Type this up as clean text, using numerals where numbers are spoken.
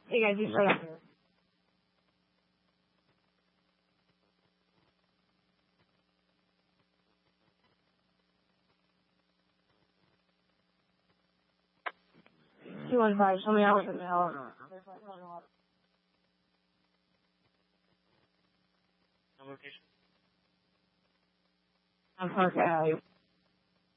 Hey guys, you shut up. Two one five. Show me out with the mail. I'm Park Alley.